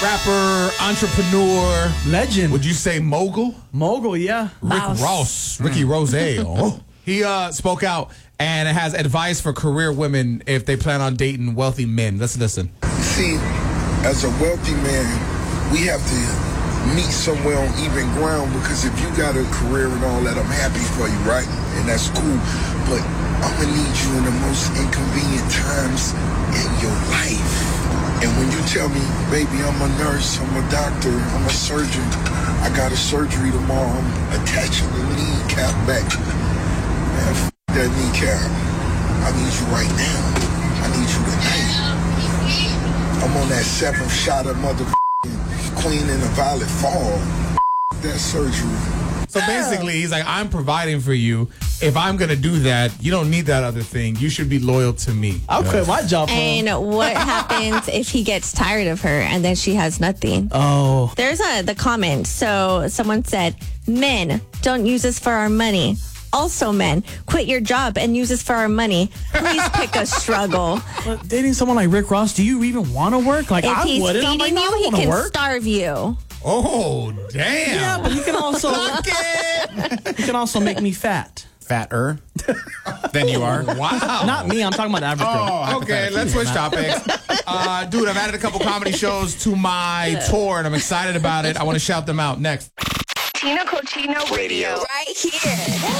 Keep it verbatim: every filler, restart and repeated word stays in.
Rapper, entrepreneur, legend. Would you say mogul? Mogul, yeah. Rick Mouse. Ross, Ricky Rose. Oh. He uh, spoke out and has advice for career women if they plan on dating wealthy men. Let's listen. See, as a wealthy man, we have to meet somewhere on even ground, because if you got a career and all that, I'm happy for you, right? And that's cool. But I'm gonna need you in the most inconvenient times in your life. And when you tell me, baby, I'm a nurse, I'm a doctor, I'm a surgeon, I got a surgery tomorrow, I'm attaching the kneecap back. Man, f that kneecap. I need you right now. I need you tonight. I'm on that seventh shot of motherfucking Queen in the Violet Fall. F that surgery. So basically, he's like, I'm providing for you. If I'm going to do that, you don't need that other thing. You should be loyal to me. I'll quit my job for him. And what happens if he gets tired of her and then she has nothing? Oh. There's a the comment. So someone said, men, don't use us for our money. Also, men, quit your job and use us for our money. Please pick a struggle. But dating someone like Rick Ross, do you even want to work? Like, If I he's wouldn't. I'm feeding like, no, I you, don't he wanna can work. starve you. Oh, damn. Yeah, but you can also Fuck it. you can also make me fat. Fatter than you are. Wow. Not me. I'm talking about the average girl. Oh, Okay, let's switch topics. Uh, dude, I've added a couple comedy shows to my tour, and I'm excited about it. I want to shout them out next. Tina Cochino Radio. Right here.